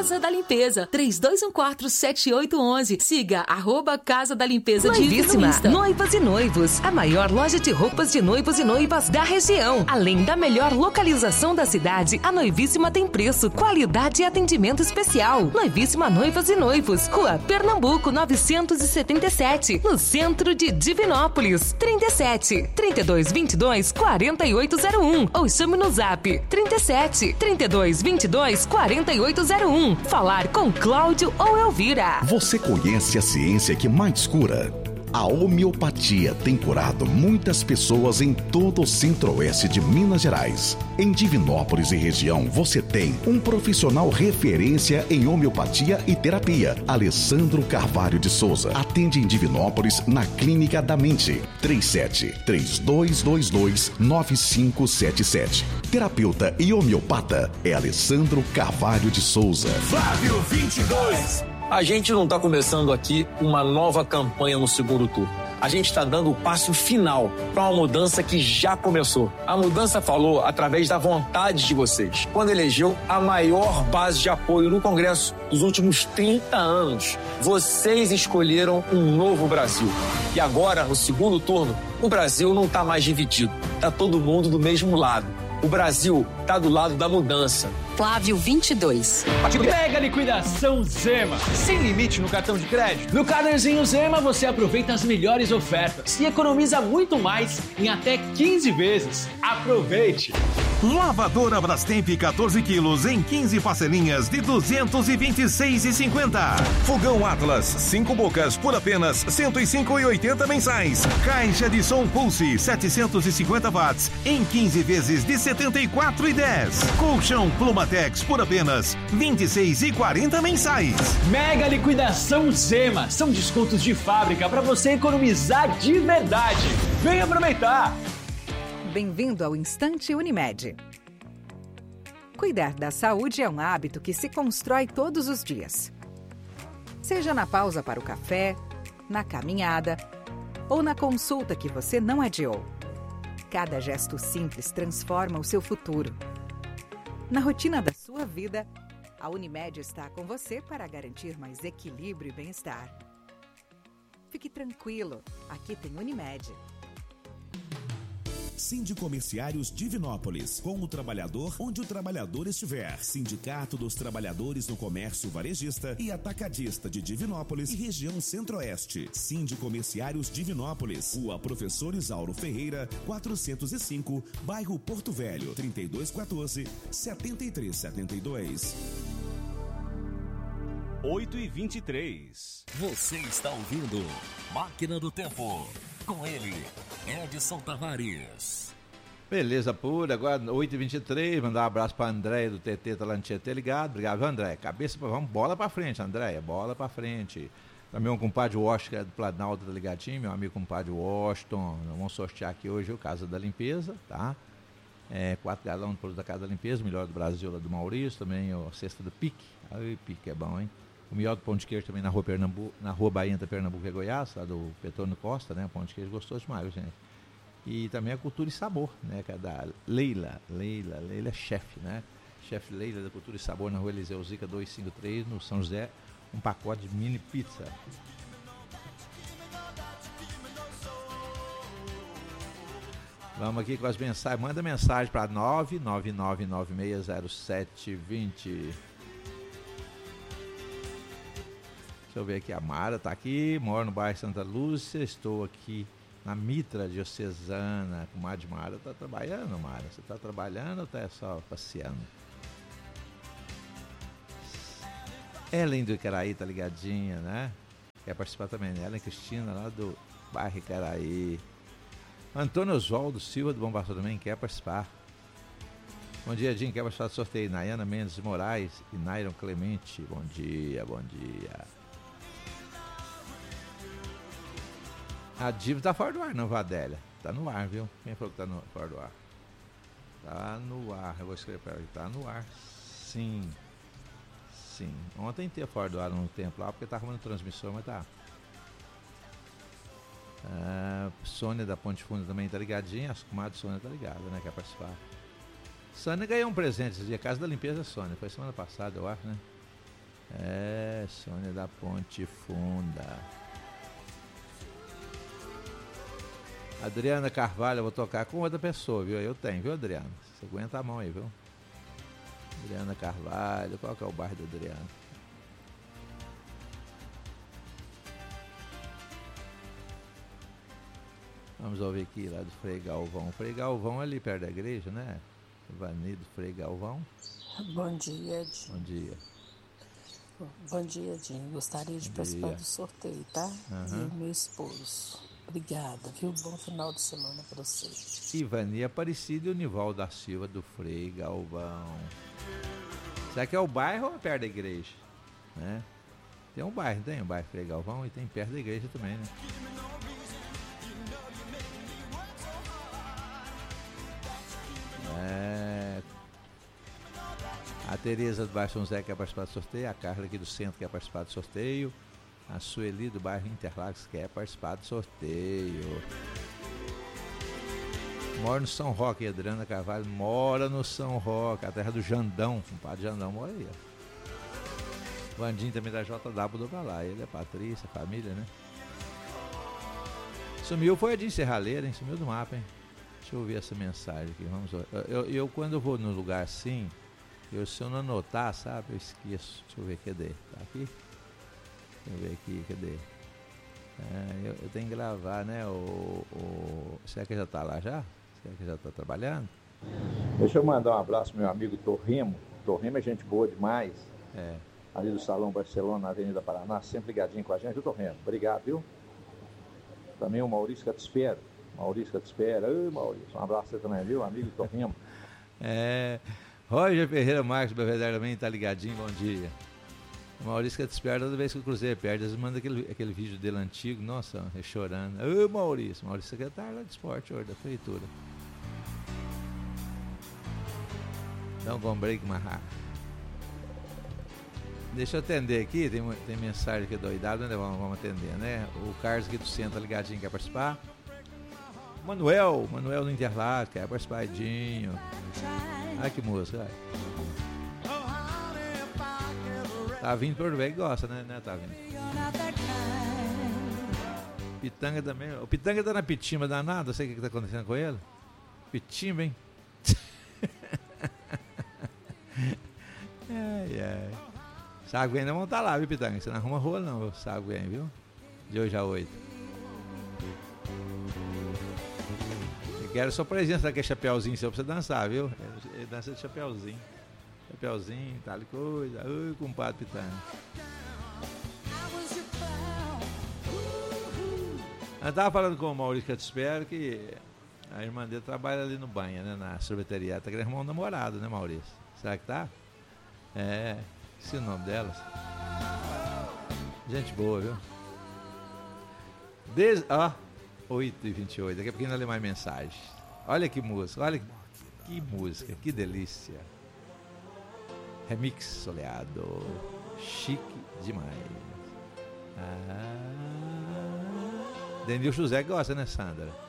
Casa da Limpeza, 32147811. Siga @Casa da Limpeza Diva no Insta. Noivas e noivos, a maior loja de roupas de noivos e noivas da região. Além da melhor localização da cidade, a Noivíssima tem preço, qualidade e atendimento especial. Noivíssima Noivas e Noivos, Rua Pernambuco 977, no centro de Divinópolis. 37 3222 4801 ou chame no Zap 37 3222 4801. Falar com Cláudio ou Elvira. Você conhece a ciência que mais cura? A homeopatia tem curado muitas pessoas em todo o centro-oeste de Minas Gerais. Em Divinópolis e região, você tem um profissional referência em homeopatia e terapia. Alessandro Carvalho de Souza. Atende em Divinópolis, na Clínica da Mente. 37-3222-9577. Terapeuta e homeopata é Alessandro Carvalho de Souza. Flávio 22. A gente não está começando aqui uma nova campanha no segundo turno. A gente está dando o passo final para uma mudança que já começou. A mudança falou através da vontade de vocês, quando elegeu a maior base de apoio no Congresso dos últimos 30 anos. Vocês escolheram um novo Brasil. E agora, no segundo turno, o Brasil não está mais dividido. Está todo mundo do mesmo lado. O Brasil está do lado da mudança. Flávio 22. Mega liquidação Zema. Sem limite no cartão de crédito. No Carnêzinho Zema você aproveita as melhores ofertas e economiza muito mais em até 15 vezes. Aproveite! Lavadora Brastemp 14 quilos em 15 parcelinhas de R$ 226,50. Fogão Atlas 5 bocas por apenas R$ 105,80 mensais. Caixa de som Pulse 750 watts em 15 vezes de R$ 74,10. Colchão Plumatex por apenas R$ 26,40 mensais. Mega liquidação Zema. São descontos de fábrica para você economizar de verdade. Vem aproveitar! Bem-vindo ao Instante Unimed. Cuidar da saúde é um hábito que se constrói todos os dias. Seja na pausa para o café, na caminhada ou na consulta que você não adiou. Cada gesto simples transforma o seu futuro. Na rotina da sua vida, a Unimed está com você para garantir mais equilíbrio e bem-estar. Fique tranquilo, aqui tem Unimed. Sindicomerciários Divinópolis, com o trabalhador onde o trabalhador estiver. Sindicato dos Trabalhadores do Comércio Varejista e Atacadista de Divinópolis e região Centro-Oeste. Sindicomerciários Divinópolis, Rua Professor Isauro Ferreira, 405, bairro Porto Velho, 3214-7372. 8h23. Você está ouvindo Máquina do Tempo. Com ele, Edson Tavares. Beleza pura, agora 8h23, mandar um abraço para André do TT, tá lá no Tietê ligado. Obrigado, André. Cabeça pra, vamos, bola pra frente, André, bola pra frente. Também um compadre Washington, que é do Planalto, tá ligadinho, meu amigo compadre Washington. Nós vamos sortear aqui hoje o Casa da Limpeza, tá? 4 galões de produto da Casa da Limpeza, melhor do Brasil, lá do Maurício, também a cesta do Pique. Aí, Pique é bom, hein? O melhor do pão de queijo também na rua Pernambuco, na rua Baenta, Pernambuco e Goiás, lá do Petrônio Costa, né? O pão de queijo gostoso demais, gente. E também a Cultura e Sabor, né? Que é da Leila é chefe, né? Chefe Leila da Cultura e Sabor na rua Eliseu Zica 253, no São José, um pacote de mini pizza. Vamos aqui com as mensagens. Manda mensagem para 999960720. Deixa eu ver aqui, a Mara está aqui, moro no bairro Santa Lúcia, estou aqui na Mitra Diocesana, com a Mara. Está trabalhando, Mara? Você está trabalhando ou está só passeando? Ellen do Icaraí tá ligadinha, né? Quer participar também, né? Ellen Cristina, lá do bairro Icaraí. Antônio Oswaldo Silva do Bom Pastor também quer participar. Bom dia, Dinho, quer participar do sorteio? Nayana Mendes de Moraes e Nairon Clemente. Bom dia, bom dia. A dívida tá fora do ar, não, Vadélia? Tá no ar, viu? Quem falou que tá fora do ar? Tá no ar, eu vou escrever para ele. Tá no ar, sim. Sim. Ontem teve fora do ar no tempo lá, porque tá arrumando transmissão, mas tá. Sônia da Ponte Funda também tá ligadinha. A comadre Sônia tá ligada, né? Quer participar. Sônia ganhou um presente esse dia. Casa da Limpeza, Sônia. Foi semana passada, eu acho, né? Sônia da Ponte Funda. Adriana Carvalho, eu vou tocar com outra pessoa, viu? Eu tenho, viu, Adriana? Você aguenta a mão aí, viu? Adriana Carvalho, qual que é o bairro do Adriano? Vamos ouvir aqui lá do Frei Galvão. Frei Galvão ali perto da igreja, né? Vani do Frei Galvão. Bom dia, Edinho. Bom dia. Bom dia, Edinho. Gostaria de participar do sorteio, tá? E o meu esposo. Obrigada, viu? Bom final de semana para vocês. Ivani Aparecida e o Nivaldo da Silva do Frei Galvão. Será que é o bairro ou é perto da igreja? Né? Tem um bairro, tem o bairro Frei Galvão e tem perto da igreja também, né? A Tereza do bairro São José quer participar do sorteio, a Carla aqui do centro quer participar do sorteio, a Sueli do bairro Interlagos quer participar do sorteio. Mora no São Roque, Adriana Carvalho mora no São Roque, a terra do Jandão, o compadre Jandão mora aí, ó. Vandinho também da JW do Balá, ele é Patrícia, família, né? Sumiu, foi a de Serralheira, hein? Sumiu do mapa, hein? Deixa eu ver essa mensagem aqui, vamos ver. Eu quando eu vou num lugar assim, se eu não anotar, sabe, eu esqueço. Deixa eu ver, cadê? Tá aqui? Deixa eu ver aqui, cadê? Eu tenho que gravar, né? Será que já tá lá já? Será que já tá trabalhando? Deixa eu mandar um abraço pro meu amigo Torremo. Torremo é gente boa demais. Ali do Salão Barcelona, na Avenida Paraná, sempre ligadinho com a gente. O Torremo, obrigado, viu? Também o Maurício Catispero. Oi, Maurício, um abraço pra você também, viu? Amigo Torremo. Roger Ferreira Marques, Belvedere também tá ligadinho, bom dia. O Maurício que espera toda vez que o Cruzeiro perde, eles mandam aquele vídeo dele antigo, nossa, chorando. Ô Maurício, secretário lá de esporte hoje, da feitura. Dá um break marrar. Deixa eu atender aqui, tem mensagem aqui doidado, né? Vamos atender, né? O Carlos aqui do centro tá ligadinho, quer participar? Manuel do Interlagos, quer participar, Edinho. Ai, que música, ai. Tá vindo Porto Velho, gosta, né? Tá vindo. Pitanga também. O Pitanga tá na pitimba danada, não sei o que tá acontecendo com ele. Pitimba, hein? Ai. Saguém ainda vão estar lá, viu, Pitanga? Você não arruma rua, não, Saguém, viu? De hoje a 8. Quero sua presença daquele chapéuzinho seu pra você dançar, viu? Ele dança de chapéuzinho. Chapéuzinho, tal coisa. Oi, compadre Pitanga. Eu tava falando com o Maurício Catispero que a irmã dele trabalha ali no banho, né? Na sorveteria. Tá querendo arrumar um namorado, né, Maurício? Será que tá? Esse é o nome delas. Gente boa, viu? 8h28, daqui a pouquinho eu leio mais mensagem. Olha que música, olha que música, que delícia. Remix soleado, chique demais. Denil José gosta, né, Sandra?